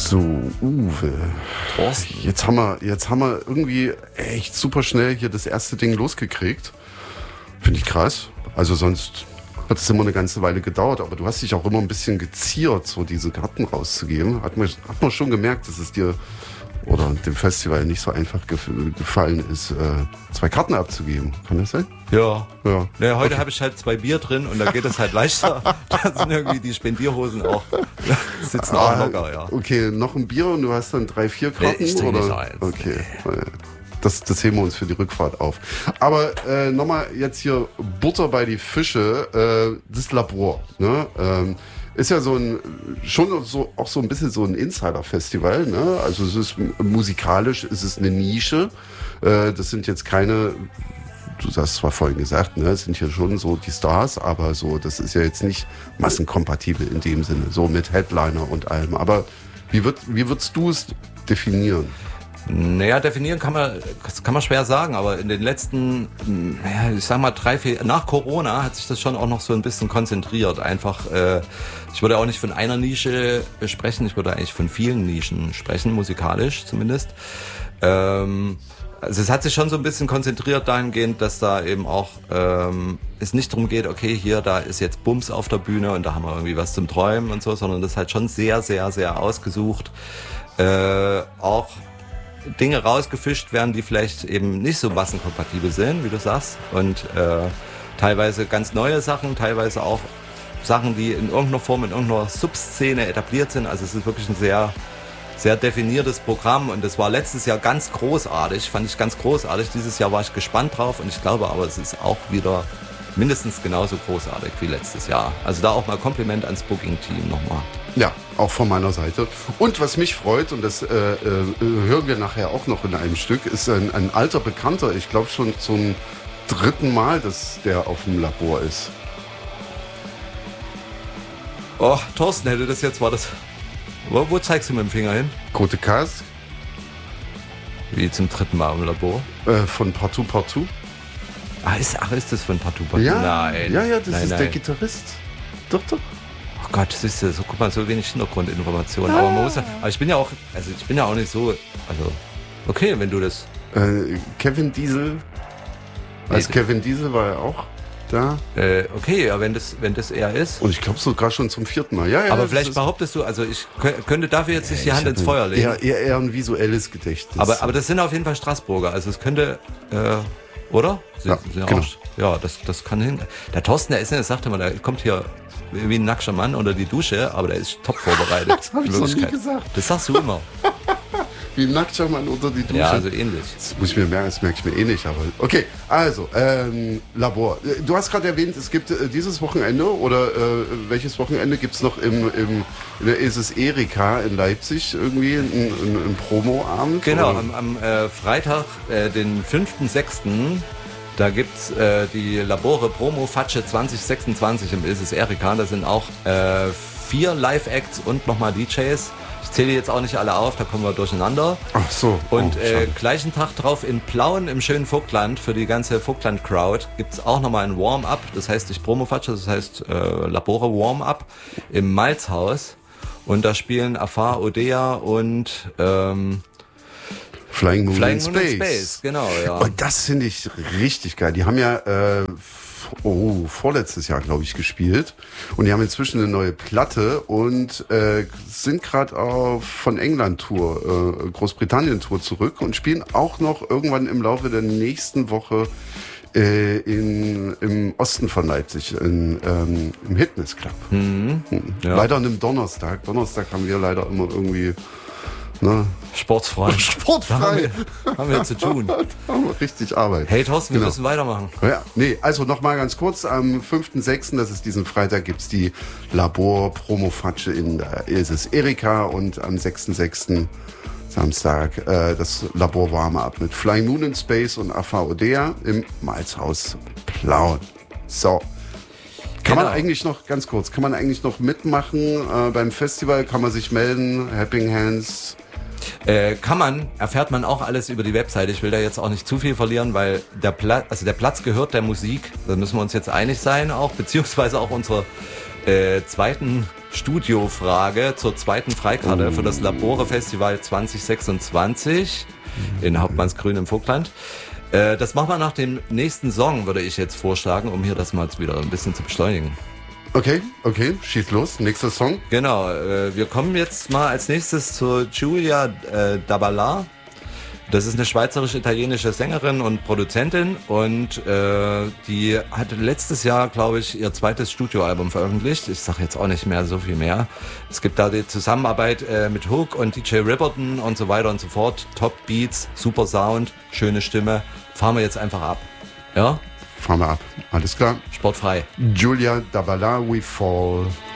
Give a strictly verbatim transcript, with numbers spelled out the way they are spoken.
So, Uwe. Thorsten. Jetzt haben wir, jetzt haben wir irgendwie echt super schnell hier das erste Ding losgekriegt. Finde ich krass. Also sonst hat es immer eine ganze Weile gedauert, aber du hast dich auch immer ein bisschen geziert, so diese Karten rauszugeben. Hat man, hat man schon gemerkt, dass es dir oder dem Festival nicht so einfach gef- gefallen ist, äh, zwei Karten abzugeben. Kann das sein? Ja. Ja. ja heute okay. habe ich halt zwei Bier drin und da geht es halt leichter. Da sind irgendwie die Spendierhosen auch, sitzen ah, auch locker, ja. Okay, noch ein Bier und du hast dann drei, vier Karten? Nee, ich trinke oder? nicht eins. Okay. Das, das heben wir uns für die Rückfahrt auf. Aber äh, nochmal jetzt hier Butter bei die Fische, äh, das Labor, ne? Ähm, ist ja so ein, schon so, auch so ein bisschen so ein Insider-Festival, ne? Also es ist musikalisch, es ist eine Nische. Äh, das sind jetzt keine, du hast zwar vorhin gesagt, ne, es sind hier schon so die Stars, aber so, das ist ja jetzt nicht massenkompatibel in dem Sinne, so mit Headliner und allem. Aber wie wird, wie würdest du es definieren? Naja, definieren kann man, das kann man schwer sagen, aber in den letzten, naja, ich sag mal drei, vier, nach Corona hat sich das schon auch noch so ein bisschen konzentriert. Einfach, äh, ich würde auch nicht von einer Nische sprechen, ich würde eigentlich von vielen Nischen sprechen, musikalisch zumindest. Ähm, also es hat sich schon so ein bisschen konzentriert dahingehend, dass da eben auch ähm, es nicht darum geht, okay, hier, da ist jetzt Bums auf der Bühne und da haben wir irgendwie was zum Träumen und so, sondern das ist halt schon sehr, sehr, sehr ausgesucht. Äh, auch Dinge rausgefischt werden, die vielleicht eben nicht so massenkompatibel sind, wie du sagst. Und äh, teilweise ganz neue Sachen, teilweise auch Sachen, die in irgendeiner Form, in irgendeiner Subszene etabliert sind. Also es ist wirklich ein sehr, sehr definiertes Programm. Und das war letztes Jahr ganz großartig, fand ich ganz großartig. Dieses Jahr war ich gespannt drauf und ich glaube aber, es ist auch wieder mindestens genauso großartig wie letztes Jahr. Also da auch mal Kompliment ans Booking-Team nochmal. Ja, auch von meiner Seite. Und was mich freut, und das äh, äh, hören wir nachher auch noch in einem Stück, ist ein, ein alter Bekannter, ich glaube schon zum dritten Mal, dass der auf dem Labor ist. Oh, Thorsten hätte das jetzt, war das... Wo, wo zeigst du mit dem Finger hin? Kote Kas. Wie zum dritten Mal im Labor? Äh, von Partout Partout. Ach ist, ach, ist das von Partout Partout? Ja, nein. ja, ja, das nein, ist nein. der Gitarrist. Doch, doch. Oh Gott, das ist ja so, guck mal, so wenig Hintergrundinformationen. Ah. Aber man muss ja, aber ich bin ja auch, also ich bin ja auch nicht so, also, okay, wenn du das... Äh, Kevin Diesel, als nee, Kevin Diesel war er auch da. Äh, okay, ja, wenn das, wenn das er ist. Und ich glaube sogar schon zum vierten Mal. Ja, ja, aber vielleicht behauptest du, also ich könnte dafür jetzt nicht ja, die Hand ins Feuer legen. Eher, eher, eher ein visuelles Gedächtnis. Aber, aber das sind auf jeden Fall Straßburger, also es könnte... Äh, Oder? Sie, ja, sie genau. auch, ja, das, das kann hin. Der Thorsten, der ist, der sagte mal, der kommt hier wie ein nackter Mann unter die Dusche, aber der ist top vorbereitet. Das habe ich noch nie gesagt. Das sagst du immer. Wie ein nackter Mann unter die Dusche. Ja, also ähnlich. Das muss ich mir merken, das merke ich mir eh nicht. Aber okay, also, ähm, Labor. Du hast gerade erwähnt, es gibt äh, dieses Wochenende oder äh, welches Wochenende gibt es noch im, im in der ist es Erika in Leipzig irgendwie einen ein Promo-Abend? Genau, oder? am, am äh, Freitag, äh, den fünften sechsten Da gibt's äh, die Labore Promo Fatsche zwanzig sechsundzwanzig im Ilses Erika. Da sind auch äh, vier Live-Acts und nochmal D Js. Ich zähle jetzt auch nicht alle auf, da kommen wir durcheinander. Ach so. Und oh, äh, gleichen Tag drauf in Plauen im schönen Vogtland für die ganze Vogtland-Crowd gibt's auch nochmal ein Warm-Up. Das heißt nicht Promo-Fatsche, das heißt äh, Labore Warm-Up im Malzhaus. Und da spielen Afar, Odea und... Ähm, Flying Moon, Flying in, Moon Space. in Space, genau, ja. Und das finde ich richtig geil. Die haben ja äh, oh, vorletztes Jahr, glaube ich, gespielt. Und die haben inzwischen eine neue Platte und äh, sind gerade auf von England-Tour, äh, Großbritannien-Tour zurück und spielen auch noch irgendwann im Laufe der nächsten Woche äh, in, im Osten von Leipzig, in, ähm, im Hitness Club. Mhm, ja. Leider an einem Donnerstag. Donnerstag haben wir leider immer irgendwie... Ne? Sportfrei. Sportfrei. Da haben wir, haben wir zu tun. Da haben wir richtig Arbeit. Hey Thorsten, wir genau. müssen weitermachen. Ja, nee, also nochmal ganz kurz. Am fünften sechsten, das ist diesen Freitag, gibt's die Labor-Promo-Fatsche in der Ilses Erika und am sechsten sechsten Samstag äh, das Labor Warm-Up mit Flying Moon in Space und Afar Odea im Malzhaus Plauen. So. Kann genau. man eigentlich noch, ganz kurz, kann man eigentlich noch mitmachen äh, beim Festival? Kann man sich melden? Helping Hands? Äh, kann man, erfährt man auch alles über die Webseite. Ich will da jetzt auch nicht zu viel verlieren, weil der Platz, also der Platz gehört der Musik. Da müssen wir uns jetzt einig sein auch, beziehungsweise auch unsere äh, zweiten Studiofrage zur zweiten Freikarte oh. für das Labore Festival zwanzig sechsundzwanzig in Hauptmannsgrün im Vogtland. Äh, das machen wir nach dem nächsten Song, würde ich jetzt vorschlagen, um hier das mal wieder ein bisschen zu beschleunigen. Okay, okay, schieß los. Nächster Song. Genau, äh, wir kommen jetzt mal als nächstes zu Giulia äh, Dabala. Das ist eine schweizerisch-italienische Sängerin und Produzentin und äh, die hat letztes Jahr, glaube ich, ihr zweites Studioalbum veröffentlicht. Ich sage jetzt auch nicht mehr so viel mehr. Es gibt da die Zusammenarbeit äh, mit Hook und D J Ripperton und so weiter und so fort. Top Beats, super Sound, schöne Stimme. Fahren wir jetzt einfach ab. Ja? Fahren wir ab. Alles klar. Sportfrei. Giulia Dabala, We Fall.